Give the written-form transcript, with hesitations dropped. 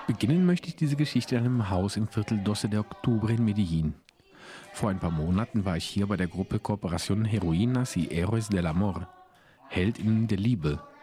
Beginnen möchte ich diese Geschichte in einem Haus im Viertel Doce de Octubre in Medellin. Vor ein paar Monaten war ich hier bei der Gruppe Cooperación Heroínas y Héroes del Amor, Heldinnen der Liebe,